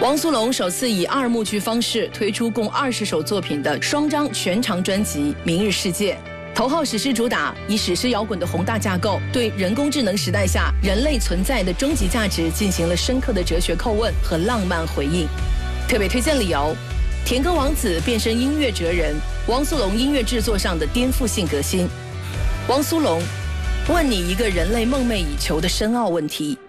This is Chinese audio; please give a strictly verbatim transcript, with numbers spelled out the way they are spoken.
汪苏泷首次以二幕剧方式推出共二十首作品的双张全长专辑《明日世界》。头号史诗主打，以史诗摇滚的宏大架构，对人工智能时代下人类存在的终极价值进行了深刻的哲学叩问和浪漫回应。特别推荐理由：甜歌王子变身音乐哲人，汪苏泷音乐制作上的颠覆性革新。汪苏泷问你一个人类梦寐以求的深奥问题：